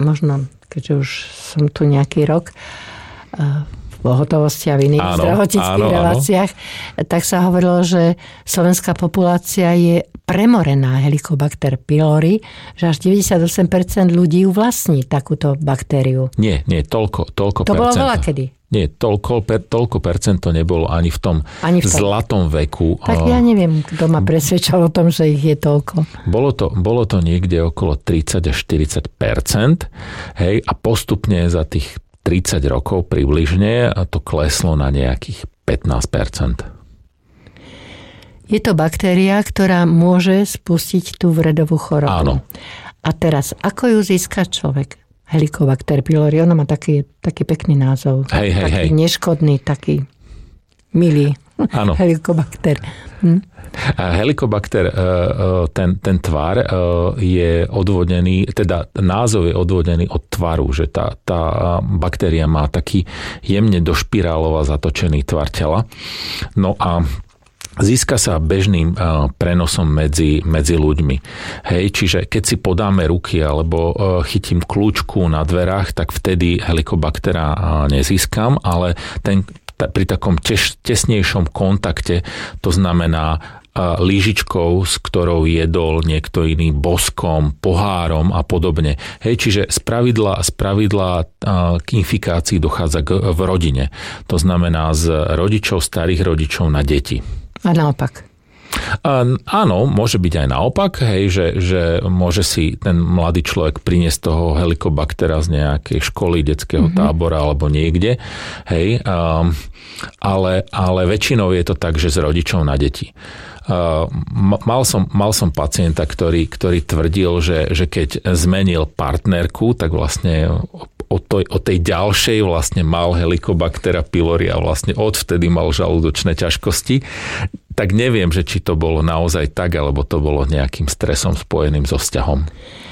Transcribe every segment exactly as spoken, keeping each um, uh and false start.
možno, keďže už som tu nejaký rok v pohotovosti a v iných áno, zdravotníckych áno, reláciách, áno. tak sa hovorilo, že slovenská populácia je premorená Helicobacter pylori, že až deväťdesiatosem percent ľudí ju vlastní takúto baktériu. Nie, nie, toľko, toľko to percent. To bolo veľakedy. Nie, toľko, per, toľko percent to nebolo ani v tom, ani v tom zlatom veku. Tak ja neviem, kto ma presvedčal o tom, že ich je toľko. Bolo to, bolo to niekde okolo tridsať až štyridsať percent, hej, a postupne za tých tridsať rokov približne a to kleslo na nejakých pätnásť percent. Je to baktéria, ktorá môže spustiť tú vredovú chorobu. Áno. A teraz, ako ju získa človek? Helicobacter pylori, ona má taký, taký pekný názov. Hej, hej, taký hej. neškodný, taký milý. Áno. Helicobacter. Hm? Helicobacter, ten, ten tvar je odvodený, teda názov je odvodený od tvaru, že tá, tá baktéria má taký jemne do špirálova zatočený tvar tela. No a získa sa bežným prenosom medzi, medzi ľuďmi. Hej, čiže keď si podáme ruky alebo chytím kľúčku na dverách, tak vtedy Helicobaktera nezískam, ale ten, pri takom teš, tesnejšom kontakte, to znamená lyžičkou, s ktorou jedol niekto iný, boskom, pohárom a podobne. Hej, čiže spravidla, spravidla k infikácii dochádza k, v rodine. To znamená z rodičov, starých rodičov na deti. A naopak. A, áno, môže byť aj naopak, hej, že, že môže si ten mladý človek priniesť toho Helicobaktera z nejakej školy, detského mm-hmm. tábora alebo niekde, hej, a, ale, ale väčšinou je to tak, že z rodičov na deti. A, mal, som, mal som pacienta, ktorý, ktorý tvrdil, že, že keď zmenil partnerku, tak vlastne o, to, o tej ďalšej vlastne mal Helicobaktera pylori a vlastne odvtedy mal žalúdočné ťažkosti. Tak neviem, že či to bolo naozaj tak, alebo to bolo nejakým stresom spojeným so vzťahom.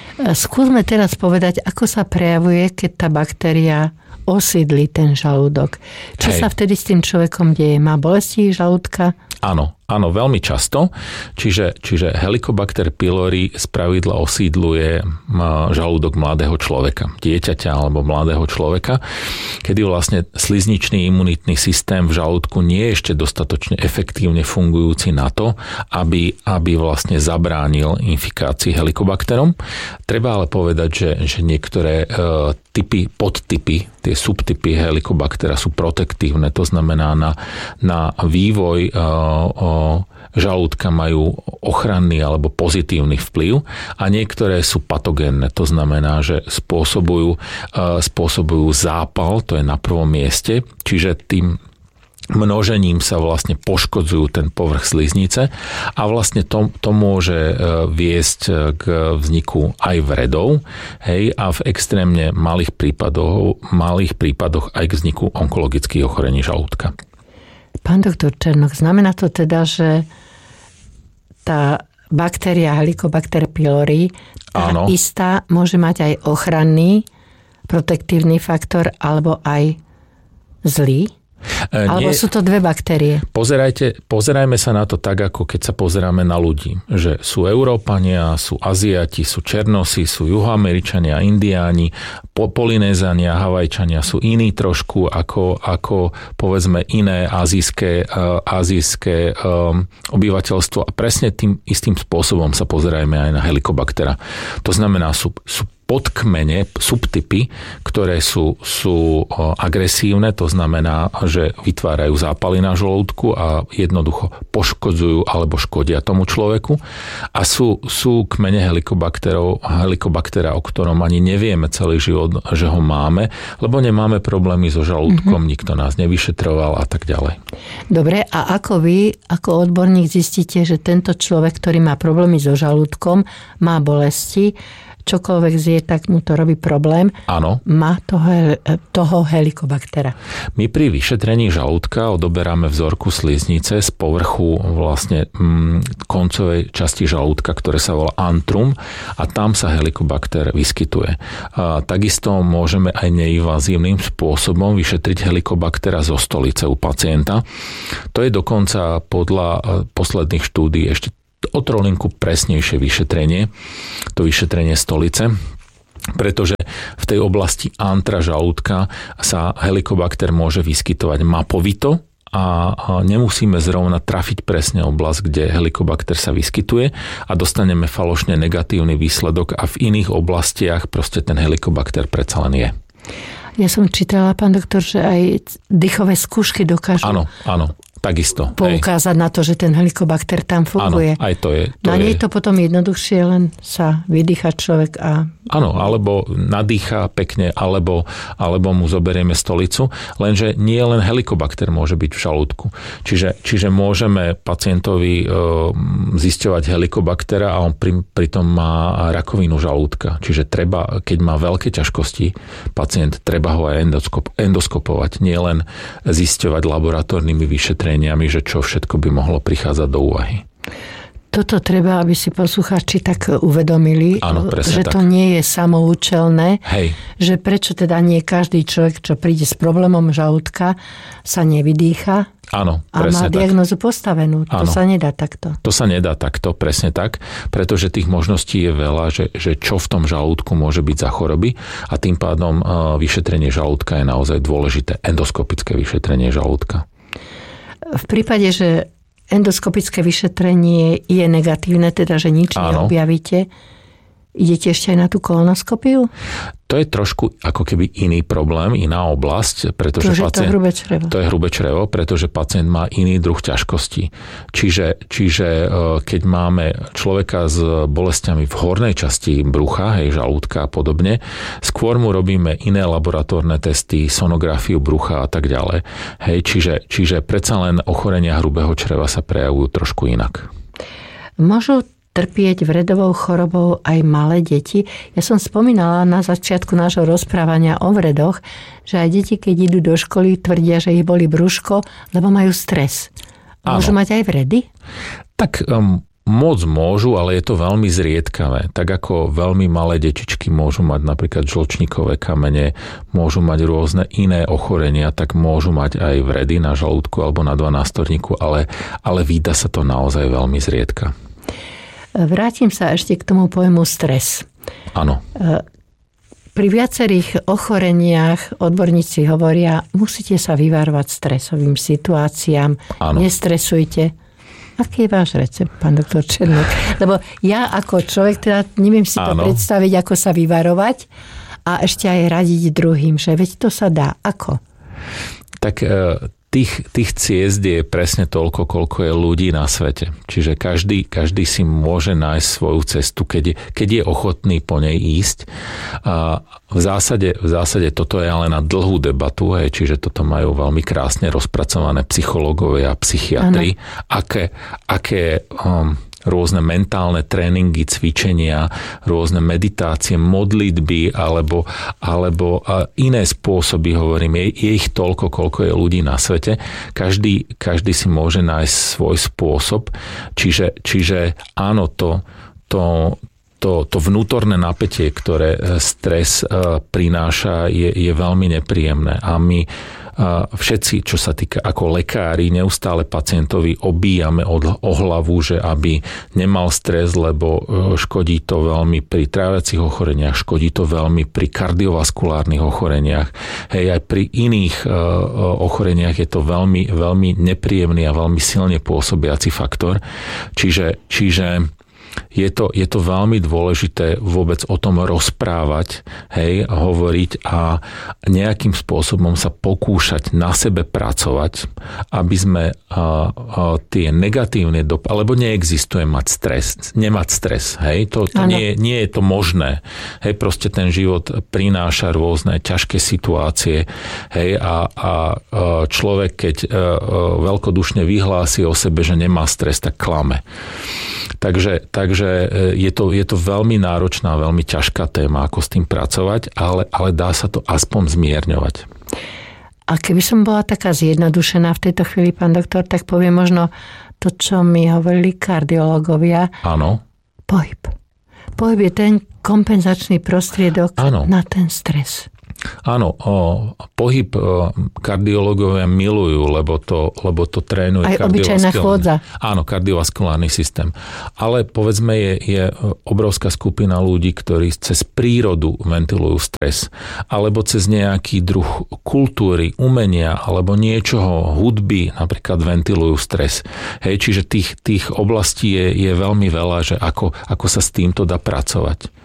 Skúsme teraz povedať, ako sa prejavuje, keď tá baktéria osídli ten žalúdok. Čo Hej. sa vtedy s tým človekom deje? Má bolesti žalúdka? Áno, áno, veľmi často. Čiže, čiže Helicobacter pylori spravidla osídluje žalúdok mladého človeka, dieťaťa alebo mladého človeka, kedy vlastne slizničný imunitný systém v žalúdku nie je ešte dostatočne efektívne fungujúci na to, aby, aby vlastne zabránil infikácii helikobakterom. Treba ale povedať, že, že niektoré e, typy, podtypy, tie subtypy Helicobaktera sú protektívne, to znamená na, na vývoj e, o, žalúdka majú ochranný alebo pozitívny vplyv a niektoré sú patogénne, to znamená, že spôsobujú, spôsobujú zápal, to je na prvom mieste, čiže tým množením sa vlastne poškodzujú ten povrch sliznice a vlastne to, to môže viesť k vzniku aj vredov, hej, a v extrémne malých prípadoch, malých prípadoch aj k vzniku onkologických ochorení žalúdka. Pán doktor Černoch, znamená to teda, že tá baktéria Helicobacter pylori, tá Áno. istá, môže mať aj ochranný protektívny faktor alebo aj zlý? Alebo Nie, sú to dve baktérie? Pozerajte, pozerajme sa na to tak, ako keď sa pozeráme na ľudí. Že sú Európania, sú Aziati, sú Černosi, sú Juhoameričania, Indiáni, Polynézania, Havajčania sú iní trošku ako, ako povedzme iné azijské, uh, azijské um, obyvateľstvo a presne tým istým spôsobom sa pozerajme aj na Helicobaktera. To znamená, sú, sú podkmene, subtypy, ktoré sú, sú agresívne, to znamená, že vytvárajú zápaly na žalúdku a jednoducho poškodzujú alebo škodia tomu človeku. A sú, sú kmene helikobakterov, helikobaktéra, o ktorom ani nevieme celý život, že ho máme, lebo nemáme problémy so žalúdkom, mm-hmm. nikto nás nevyšetroval a tak ďalej. Dobre, a ako vy, ako odborník zistíte, že tento človek, ktorý má problémy so žalúdkom, má bolesti, čokoľvek zje, tak mu to robí problém. Áno. Má toho, toho Helicobaktera. My pri vyšetrení žalúdka odoberáme vzorku sliznice z povrchu vlastne mm, koncovej časti žalúdka, ktoré sa volá antrum a tam sa Helicobacter vyskytuje. A takisto môžeme aj neinvazívnym spôsobom vyšetriť Helicobaktera zo stolice u pacienta. To je dokonca podľa posledných štúdií ešte o trolinku presnejšie vyšetrenie, to vyšetrenie stolice, pretože v tej oblasti antra žalúdka sa helikobakter môže vyskytovať mapovito a nemusíme zrovna trafiť presne oblasť, kde helikobakter sa vyskytuje a dostaneme falošne negatívny výsledok a v iných oblastiach proste ten helikobakter predsa len je. Ja som čítala, pán doktor, že aj dýchové skúšky dokážu áno, áno, takisto. poukázať hej. na to, že ten helikobakter tam funguje. Áno, aj to je. To no je... nie je to potom jednoduchšie len sa vydýchať človek a... Áno, alebo nadýchá pekne, alebo, alebo mu zoberieme stolicu, lenže nie len helikobakter môže byť v žalúdku. Čiže, čiže môžeme pacientovi e, zisťovať helikobaktera a on pri, pritom má rakovinu žalúdka. Čiže treba, keď má veľké ťažkosti pacient, treba ho aj endoskop, endoskopovať, nie len zisťovať laboratórnymi vyšetreniami, že čo všetko by mohlo prichádzať do úvahy. Toto treba, aby si poslucháči tak uvedomili, Áno, že tak. to nie je samoučelné, Hej. že prečo teda nie každý človek, čo príde s problémom žalúdka, sa nevydýcha Áno, a má diagnózu postavenú. To Áno. sa nedá takto. To sa nedá takto, presne tak, pretože tých možností je veľa, že, že čo v tom žalúdku môže byť za choroby a tým pádom vyšetrenie žalúdka je naozaj dôležité, endoskopické vyšetrenie žalúdka. V prípade, že endoskopické vyšetrenie je negatívne, teda, že nič Áno. neobjavíte, idete ešte aj na tú kolonoskopiu? To je trošku ako keby iný problém, iná oblasť, pretože to, pacient... To je hrubé črevo. To je hrubé črevo, pretože pacient má iný druh ťažkosti. Čiže, čiže keď máme človeka s bolestiami v hornej časti brucha, hej, žalúdka a podobne, skôr mu robíme iné laboratórne testy, sonografiu brucha a tak ďalej. Hej, čiže, čiže predsa len ochorenia hrubého čreva sa prejavujú trošku inak. Môžu trpieť vredovou chorobou aj malé deti. Ja som spomínala na začiatku nášho rozprávania o vredoch, že aj deti, keď idú do školy, tvrdia, že ich boli brúško, lebo majú stres. Môžu Áno. mať aj vredy? Tak um, moc môžu, ale je to veľmi zriedkavé. Tak ako veľmi malé detičky môžu mať napríklad žlčníkové kamene, môžu mať rôzne iné ochorenia, tak môžu mať aj vredy na žalúdku alebo na dvanástorníku, ale, ale vída sa to naozaj veľmi zriedka. Vrátim sa ešte k tomu pojmu stres. Áno. Pri viacerých ochoreniach odborníci hovoria, musíte sa vyvarovať stresovým situáciám, Áno. nestresujte. Aký je váš recept, pán doktor Černák? Lebo ja ako človek teda neviem si Áno. to predstaviť, ako sa vyvarovať a ešte aj radiť druhým, že veď to sa dá. Ako? Tak Tých, tých ciest je presne toľko, koľko je ľudí na svete. Čiže každý, každý si môže nájsť svoju cestu, keď je, keď je ochotný po nej ísť. A v zásade, v zásade toto je ale na dlhú debatu, hej, čiže toto majú veľmi krásne rozpracované psychológovia a psychiatri. Aké, aké um, rôzne mentálne tréningy, cvičenia, rôzne meditácie, modlitby alebo, alebo iné spôsoby, hovorím, je, je ich toľko, koľko je ľudí na svete. Každý, každý si môže nájsť svoj spôsob, čiže, čiže áno, to, to, to, to vnútorné napätie, ktoré stres prináša, je, je veľmi nepríjemné a my všetci, čo sa týka ako lekári, neustále pacientovi obíjame o hlavu, že aby nemal stres, lebo škodí to veľmi pri tráviacich ochoreniach, škodí to veľmi pri kardiovaskulárnych ochoreniach. Hej, aj pri iných ochoreniach je to veľmi, veľmi nepríjemný a veľmi silne pôsobiaci faktor. Čiže, čiže Je to, je to veľmi dôležité vôbec o tom rozprávať, hej, hovoriť a nejakým spôsobom sa pokúšať na sebe pracovať, aby sme a, a, tie negatívne dopady, alebo neexistuje mať stres, nemať stres, hej, to, to nie, nie je to možné. Hej, proste ten život prináša rôzne ťažké situácie, hej, a, a človek, keď a, a, veľkodušne vyhlási o sebe, že nemá stres, tak klame. Takže, takže je, to, je to veľmi náročná, veľmi ťažká téma, ako s tým pracovať, ale, ale dá sa to aspoň zmierňovať. A keby som bola taká zjednodušená v tejto chvíli, pán doktor, tak poviem možno to, čo mi hovorili kardiológovia. Áno. Pohyb. Pohyb je ten kompenzačný prostriedok Áno. na ten stres. Áno, o, pohyb o, kardiológovia milujú, lebo to, lebo to trénuje aj obyčajná chôdza. Áno, kardiovaskulárny systém. Ale povedzme, je, je obrovská skupina ľudí, ktorí cez prírodu ventilujú stres. Alebo cez nejaký druh kultúry, umenia, alebo niečoho, hudby, napríklad ventilujú stres. Hej, čiže tých, tých oblastí je, je veľmi veľa, že ako, ako sa s týmto dá pracovať.